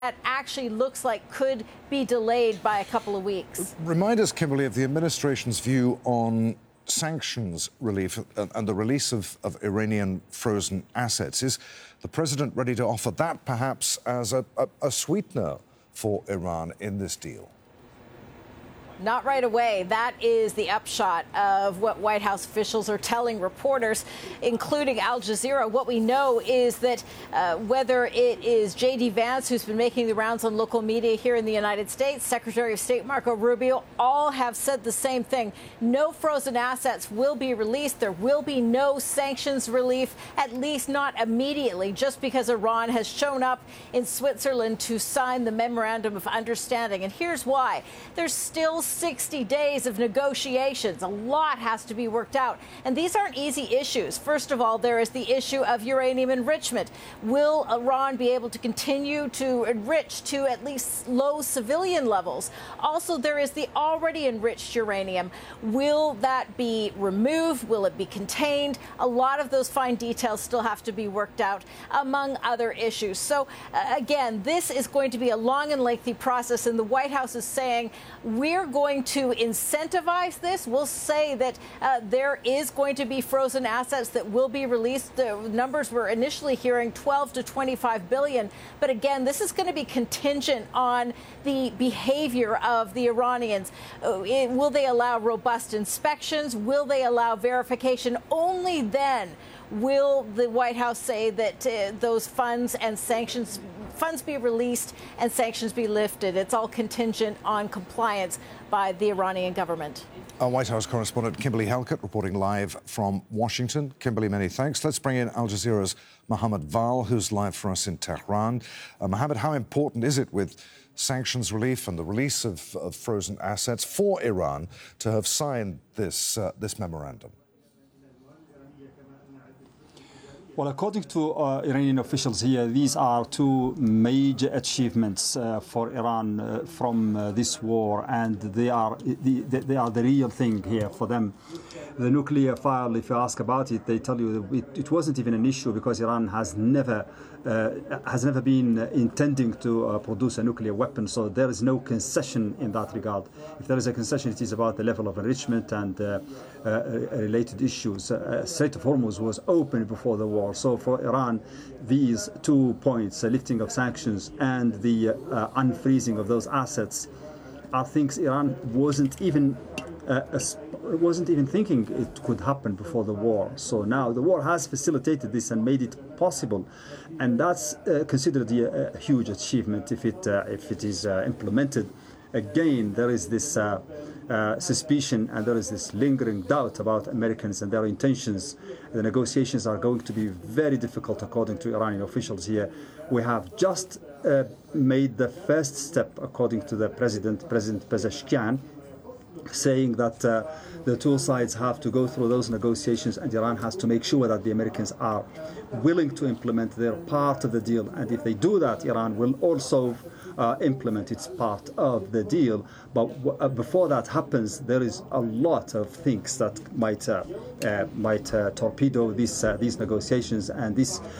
that actually looks like could be delayed by a couple of weeks. Remind us, Kimberly, of the administration's view on sanctions relief and the release of Iranian frozen assets. Is the president ready to offer that perhaps as a sweetener for Iran in this deal? Not right away. That is the upshot of what White House officials are telling reporters, including Al Jazeera. What we know is that whether it is J.D. Vance, who's been making the rounds on local media here in the United States, Secretary of State Marco Rubio, all have said the same thing. No frozen assets will be released. There will be no sanctions relief, at least not immediately, just because Iran has shown up in Switzerland to sign the Memorandum of Understanding. And here's why. There's still 60 days of negotiations. A lot has to be worked out. And these aren't easy issues. First of all, there is the issue of uranium enrichment. Will Iran be able to continue to enrich to at least low civilian levels? Also, there is the already enriched uranium. Will that be removed? Will it be contained? A lot of those fine details still have to be worked out, among other issues. So, again, this is going to be a long and lengthy process, and the White House is saying we're going to incentivize this. We'll say that there is going to be frozen assets that will be released. The numbers we're initially hearing 12 to 25 billion. But again, this is going to be contingent on the behavior of the Iranians. Will they allow robust inspections? Will they allow verification? Only then will the White House say that those funds be released and sanctions be lifted. It's all contingent on compliance by the Iranian government. Our White House correspondent Kimberly Halkett reporting live from Washington. Kimberly, many thanks. Let's bring in Al Jazeera's Mohammed Val, who's live for us in Tehran. Mohammed, how important is it with sanctions relief and the release of frozen assets for Iran to have signed this memorandum? Well, according to Iranian officials here, these are two major achievements for Iran from this war, and they are the real thing here for them. The nuclear file, if you ask about it, they tell you it wasn't even an issue because Iran has never been intending to produce a nuclear weapon, so there is no concession in that regard. If there is a concession, it is about the level of enrichment and related issues. Strait of Hormuz was open before the war, so for Iran, these 2 points, lifting of sanctions and the unfreezing of those assets, are things Iran wasn't even thinking it could happen before the war. So now the war has facilitated this and made it possible, and that's considered a huge achievement if it is implemented. Again, there is this suspicion and there is this lingering doubt about Americans and their intentions. The negotiations are going to be very difficult, according to Iranian officials here. We have just made the first step, according to the President Pezeshkian, saying that the two sides have to go through those negotiations, and Iran has to make sure that the Americans are willing to implement their part of the deal. And if they do that, Iran will also implement its part of the deal. But before that happens, there is a lot of things that might torpedo these negotiations and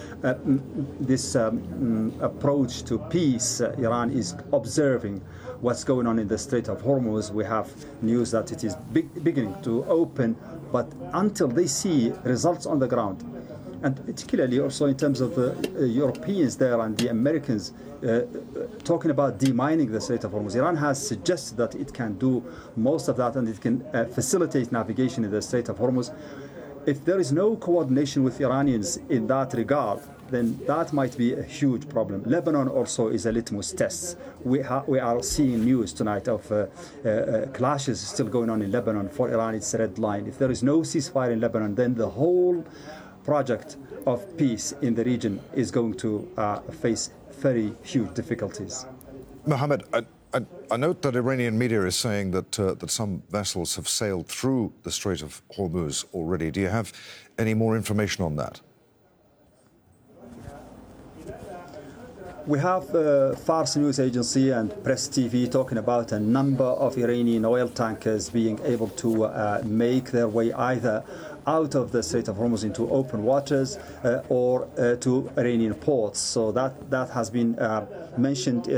this approach to peace. Iran is observing what's going on in the Strait of Hormuz. We have news that it is beginning to open, but until they see results on the ground, and particularly also in terms of the Europeans there and the Americans talking about demining the Strait of Hormuz. Iran has suggested that it can do most of that and it can facilitate navigation in the Strait of Hormuz. If there is no coordination with Iranians in that regard, then that might be a huge problem. Lebanon also is a litmus test. We are seeing news tonight of clashes still going on in Lebanon. For Iran, it's a red line. If there is no ceasefire in Lebanon, then the whole project of peace in the region is going to face very huge difficulties. Mohammed, I note that Iranian media is saying that some vessels have sailed through the Strait of Hormuz already. Do you have any more information on that? We have Fars News Agency and Press TV talking about a number of Iranian oil tankers being able to make their way either out of the Strait of Hormuz into open waters or to Iranian ports. So that has been mentioned